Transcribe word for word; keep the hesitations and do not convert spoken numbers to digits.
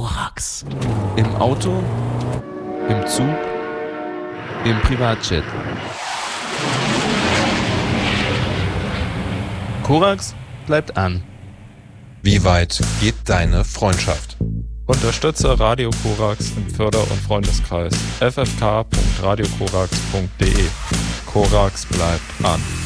Korax. Im Auto, im Zug, im Privatjet. Korax bleibt an. Wie weit geht deine Freundschaft? Unterstütze Radio Korax im Förder- und Freundeskreis f f k punkt radio korax punkt d e. Korax bleibt an.